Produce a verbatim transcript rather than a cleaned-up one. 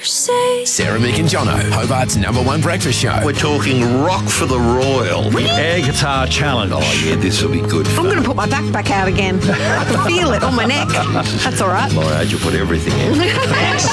say? Sarah, Mick and Jono, Hobart's number one breakfast show. We're talking rock for the royal. Air Guitar Challenge. Oh, yeah, this will be good fun. I'm going to put my backpack out again. I can feel it on my neck. That's all right. My age will put everything in.